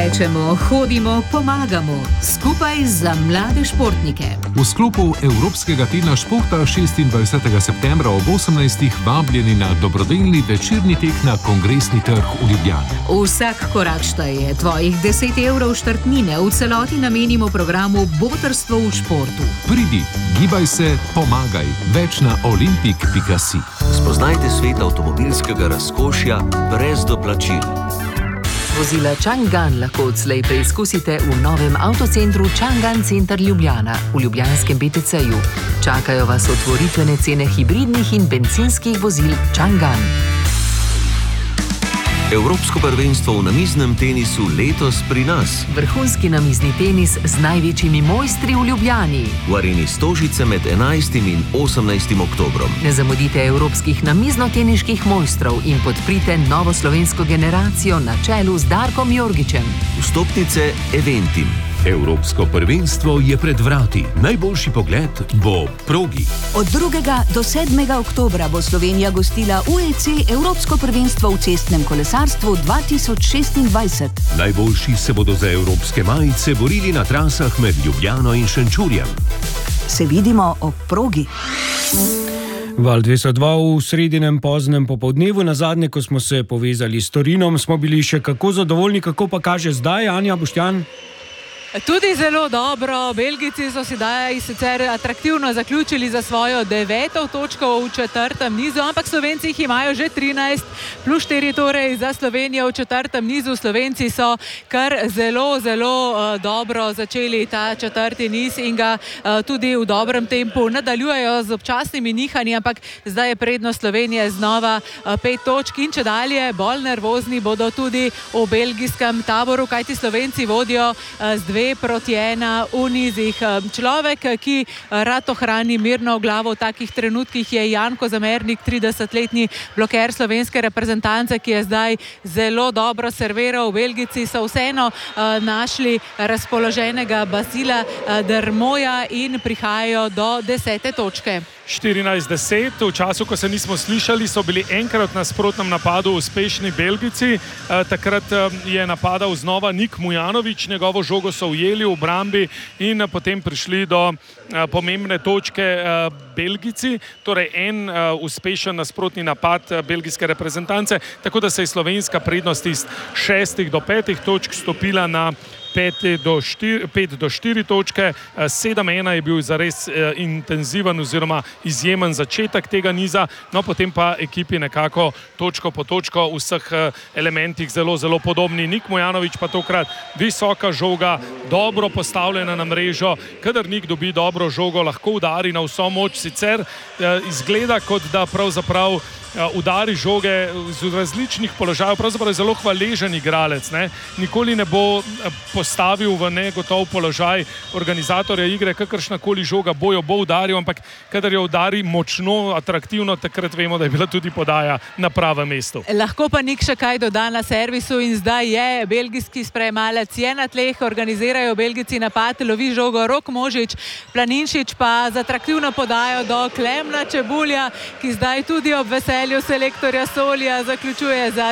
tečemo, hodimo, pomagamo, skupaj za mlade športnike. V sklopu Evropskega tedna športa 26. septembra ob 18. vabljeni na dobrodelni večerni tek na Kongresni trg v Ljubljani. Vsak korak šteje, tvojih 10 evrov štartnine v celoti namenimo programu Botrstvo v športu. Pridi, gibaj se, pomagaj, več na olimpik.si. Spoznajte svet avtomobilskega razkošja brez doplačil. Vozila Chang'an lahko odslej preizkusite v novem avtocentru Chang'an Center Ljubljana v ljubljanskem BTC-ju. Čakajo vas otvoritvene cene hibridnih in bencinskih vozil Chang'an. Evropsko prvenstvo v namiznem tenisu letos pri nas. Vrhunski namizni tenis z največjimi mojstri v Ljubljani. V areni Stožice med 11. in 18. oktobrom. Ne zamudite evropskih namizno-teniških mojstrov in podprite novo slovensko generacijo na čelu z Darkom Jorgičem. Vstopnice Eventim. Evropsko prvenstvo je pred vrati. Najboljši pogled bo progi. Od 2. do 7. oktobra bo Slovenija gostila UEC Evropsko prvenstvo v cestnem kolesarstvu 2026. Najboljši se bodo za evropske majice borili na trasah med Ljubljano in Šenčurjem. Se vidimo ob progi. Val 202 v sredinem poznem popoldnevu, nazadnje, ko smo se povezali s Torinom, smo bili še kako zadovoljni, kako pa kaže zdaj, Anja, Boštjan? Tudi zelo dobro. Belgijci so sedaj sicer atraktivno zaključili za svojo 9. točko v četrtem nizu, ampak Slovenci jih imajo že 13 plus 4 torej za Slovenijo v četrtem nizu. Slovenci so kar zelo dobro začeli ta četrti niz in ga tudi v dobrem tempu nadaljujejo z občasnimi nihanji, ampak zdaj je prednost Slovenije znova 5 točk in če dalje bolj nervozni bodo tudi v belgijskem taboru, kajti Slovenci vodijo z 2-1 v nizih. Človek, ki rad ohrani mirno glavo v takih trenutkih, je Janko Zamernik, 30-letni bloker slovenske reprezentance, ki je zdaj zelo dobro serviral. Belgijci so vseeno našli razpoloženega Basila Dermoja in prihajajo do 10. točke. 14:10. V času, ko se nismo slišali, so bili enkrat na sprotnem napadu uspešni Belgijci. Takrat je napadal znova Nik Mujanović, njegovo žogo so ujeli v obrambi in potem prišli do pomembne točke Belgijci, torej en uspešen nasprotni napad belgijske reprezentance, tako da se je slovenska prednost iz 6 do 5 točk stopila na 5 do 4 točke. 7-1 je bil zares intenziven oziroma izjemen začetek tega niza, no potem pa ekipi nekako točko po točko v vseh elementih zelo podobni. Nik Mujanović pa tokrat visoka žoga, dobro postavljena na mrežo, kadar Nik dobi dobro žogo, lahko udari na vso moč, sicer izgleda, kot da pravzaprav udari žoge z različnih položajev, pravzaprav je zelo hvaležen igralec, ne? Nikoli ne bo postavil v negotov položaj organizatorja igre, kakršnakoli žoga bo udaril, ampak kadar jo udari močno, atraktivno, takrat vemo, da je bila tudi podaja na pravem mestu. Lahko pa Nik še kaj doda na servisu in zdaj je belgijski sprejemalec je na tleh, organizirajo Belgijci napad, lovi žogo Rok Možič, Planinšič pa z atraktivno podajo do Klemna Čebulja, ki zdaj tudi ob veselju selektorja Solija zaključuje za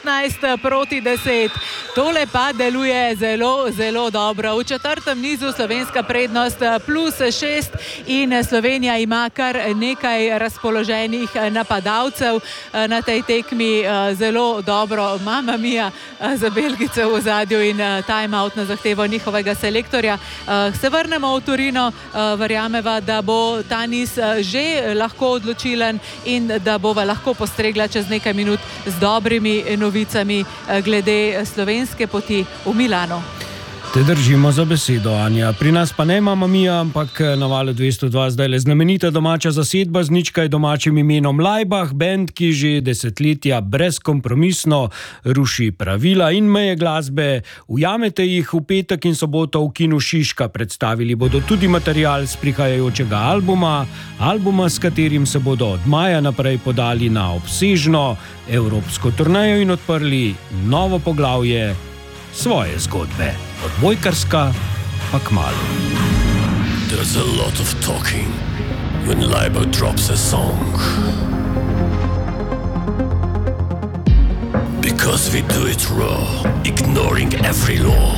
16:10. Tole pa deluje zelo dobro. V četrtem nizu slovenska prednost +6 in Slovenija ima kar nekaj razpoloženih napadalcev na tej tekmi. Zelo dobro, mama mia, za Belgijce v ozadju in time-out na zahtevo njihovega selektorja. Se vrnemo v Torino, verjameva, da bo ta niz že lahko odločilen in da bova lahko postregla čez nekaj minut z dobrimi novicami glede slovenske poti v Milano. Te držimo za besedo, Anja. Pri nas pa ne Mamma Mia, ampak na Valu 202 zdaj le znamenita domača zasedba z ničkaj domačim imenom Laibach, bend, ki že desetletja brezkompromisno ruši pravila in meje glasbe. Ujamete jih v petek in soboto v kinu Šiška. Predstavili bodo tudi material z prihajajočega albuma, s katerim se bodo od maja naprej podali na obsežno evropsko turnejo in odprli novo poglavje svoje zgodbe. Odbojkarska pa kmalu. There's a lot of talking when Laibach drops a song. Because we do it raw, ignoring every law.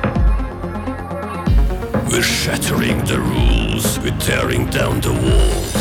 We're shattering the rules, we're tearing down the walls.